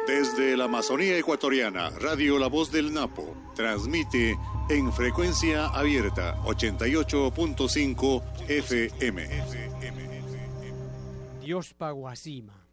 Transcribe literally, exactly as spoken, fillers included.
Desde la Amazonía ecuatoriana, Radio La Voz del Napo transmite en frecuencia abierta ochenta y ocho punto cinco F M. Dios Paguasima.